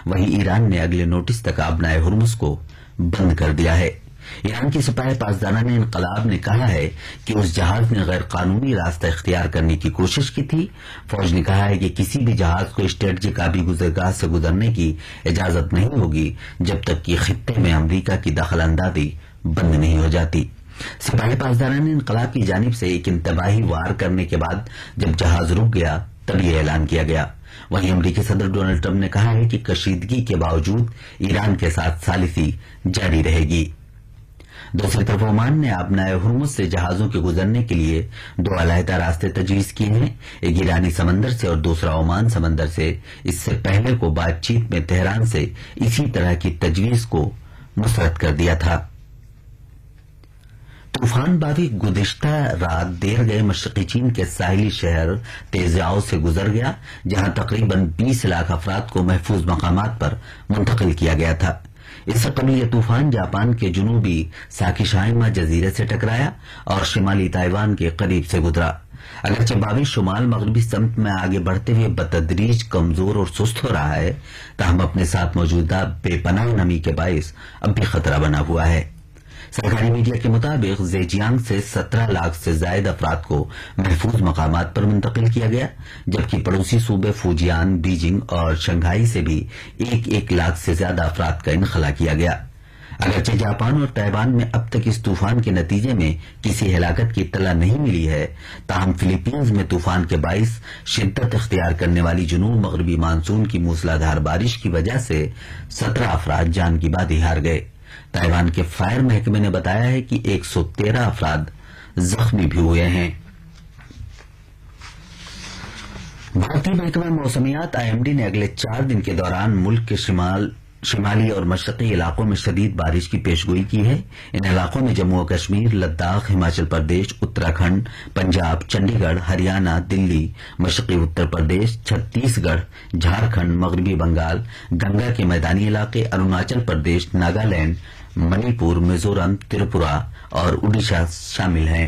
वहीं ईरान ने अगले नोटिस तक आबनाए हुर्मुज को बंद कर दिया है। ईरान की सिपाही पासदारान इनकलाब ने कहा है कि उस जहाज ने गैर कानूनी रास्ता इख्तियार करने की कोशिश की थी। फौज ने कहा है कि किसी भी जहाज को स्ट्रेटेजिक आबी गुजरगाह से गुजरने की इजाजत नहीं होगी जब तक कि खित्ते में अमरीका की दखलंदाजी बंद नहीं हो जाती। सिपाही पासदारान इनकलाब की जानिब से एक इंतबाही वार करने के बाद जब जहाज रुक गया तब यह ऐलान किया गया। वहीं अमरीकी सदर डोनाल्ड ट्रंप ने कहा है कि कशीदगी के बावजूद ईरान के साथ सालिसी जारी रहेगी। दूसरी तरफ ओमान ने आबनाए हुर्मुज से जहाजों के गुजरने के लिए 2 अलहदा रास्ते तजवीज किए हैं, एक ईरानी समंदर से और दूसरा ओमान समंदर से। इससे पहले को बातचीत में तेहरान से इसी तरह की तजवीज को मुस्तरद कर दिया था। तूफान बावी गुज़िश्ता रात देर गए मशरक़ी चीन के साहिली शहर तेज़ाओ से गुजर गया, जहां तकरीबन 20 लाख अफराद को महफूज मकामात पर मुंतकिल किया गया था। इससे कबल यह तूफान जापान के जुनूबी साकिशाइमा जजीरे से टकराया और शिमाली ताइवान के करीब से गुजरा। अगरचे बावी शुमाल मगरबी सम्त में आगे बढ़ते हुए बतदरीज कमजोर और सुस्त हो रहा है, ताहम अपने साथ मौजूदा बेपनाह नमी के बाइस अब भी खतरा बना हुआ है। सरकारी मीडिया के मुताबिक जेजियांग से 17 लाख से ज्यादा अफराद को महफूज मकामात पर मुंतकिल किया गया, जबकि पड़ोसी सूबे फूजियान, बीजिंग और शंघाई से भी 1-1 लाख से ज्यादा अफराद का इनखला किया गया। अगरचे जापान और ताइवान में अब तक इस तूफान के नतीजे में किसी हलाकत की इत्तला नहीं मिली है, ताहम फिलीपींस में तूफान के बाइस शिद्दत इख्तियार करने वाली जुनूब मगरबी मानसून की मूसलाधार बारिश की वजह से 17 अफराद जान की बाजी हार गए। ताइवान के फायर महकमे ने बताया है कि 113 अफराद जख्मी भी हुए हैं। भारतीय महकमा मौसमियात IMD ने अगले 4 दिन के दौरान मुल्क के शिमाली और मशरकी इलाकों में शदीद बारिश की पेशगोई की है। इन इलाकों में जम्मू और कश्मीर, लद्दाख, हिमाचल प्रदेश, उत्तराखंड, पंजाब, चंडीगढ़, हरियाणा, दिल्ली, मशरकी उत्तर प्रदेश, छत्तीसगढ़, झारखंड, मगरबी बंगाल, गंगा के मैदानी इलाके, अरुणाचल प्रदेश, नागालैंड, मणिपुर, मिजोरम, त्रिपुरा और उड़ीसा शामिल हैं।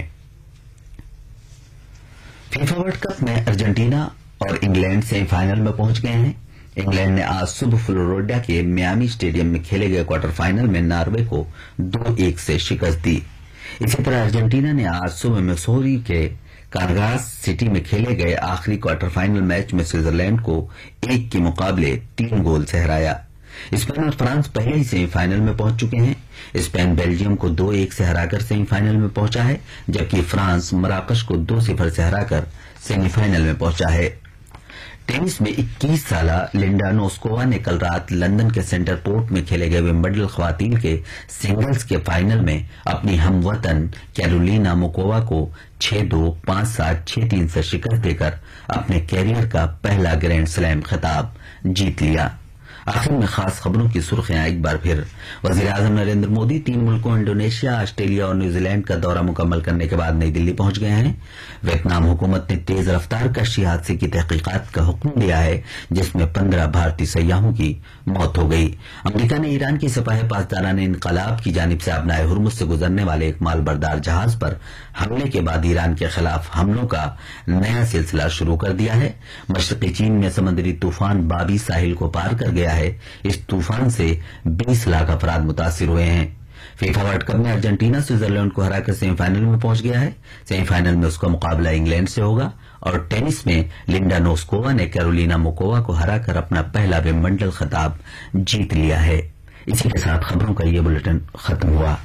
फीफा वर्ल्ड कप में अर्जेंटीना और इंग्लैंड सेमीफाइनल में पहुंच गए हैं। इंग्लैंड ने आज सुबह फ्लोरिडा के मियामी स्टेडियम में खेले गए क्वार्टर फाइनल में नॉर्वे को 2-1 से शिकस्त दी। इसी तरह अर्जेंटीना ने आज सुबह मिसौरी के कानसास सिटी में खेले गए आखिरी क्वार्टर फाइनल मैच में स्विट्जरलैंड को 1 के मुकाबले 3 गोल से हराया। स्पेन और फ्रांस पहले ही सेमीफाइनल में पहुंच चुके हैं। स्पेन बेल्जियम को 2-1 से हराकर सेमीफाइनल में पहुंचा है, जबकि फ्रांस मराकश को 2-0 से हराकर सेमीफाइनल में पहुंचा है। टेनिस में 21 साला लिंडा नोस्कोवा ने कल रात लंदन के सेंटर पोर्ट में खेले गए विंबलडन ख्वातीन के सिंगल्स के फाइनल में अपनी हमवतन कैरोलिना मुकोवा को 6-2, 5-7, 6-3 से शिकस्त देकर अपने कैरियर का पहला ग्रैंड स्लैम खिताब जीत लिया। आखिर में खास खबरों की सुर्खियां एक बार फिर। वजीर-ए-आजम नरेंद्र मोदी 3 मुल्कों इंडोनेशिया, ऑस्ट्रेलिया और न्यूजीलैंड का दौरा मुकम्मल करने के बाद नई दिल्ली पहुंच गए हैं। वियतनाम हुकूमत ने तेज रफ्तार कश्ती हादसे की तहकीकात का हुक्म दिया है, जिसमें 15 भारतीय सयाहों की मौत हो गई। अमरीका ने ईरान की सिपाही पासदारान इनकलाब की जानिब से आबनाए हुर्मुज से गुजरने वाले एक मालबरदार जहाज पर हमले के बाद ईरान के खिलाफ हमलों का नया सिलसिला शुरू कर दिया है। मशरकी चीन में समुद्री तूफान बाबी साहिल को पार कर गया है। इस तूफान से 20 लाख अफराद मुतासिर हुए हैं। फीफा वर्ल्ड कप में अर्जेंटीना स्विट्जरलैंड को हराकर सेमीफाइनल में पहुंच गया है। सेमीफाइनल में उसका मुकाबला इंग्लैंड से होगा और टेनिस में लिंडा नोस्कोवा ने कैरोलिना मुकोवा को हराकर अपना पहला विंबलडन खिताब जीत लिया है। इसी के साथ खबरों का ये बुलेटिन खत्म हुआ।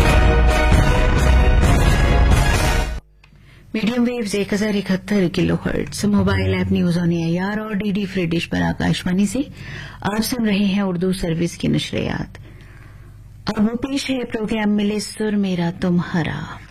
Medium waves 1071 kilohertz, mobile app news on AIR और डीडी फ्री डिश पर आकाशवाणी से आप सुन रहे हैं उर्दू सर्विस की नशरियात। अब वो पेश है प्रोग्राम मिले सुर मेरा तुम्हारा।